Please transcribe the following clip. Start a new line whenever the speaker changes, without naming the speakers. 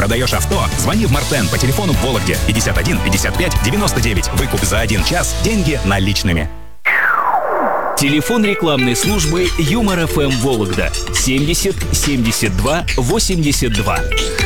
Продаешь авто? Звони в Мартен по телефону в Вологде 51 55 99. Выкуп за 1 час, деньги наличными.
Телефон рекламной службы Юмор ФМ Вологда 70 72 82.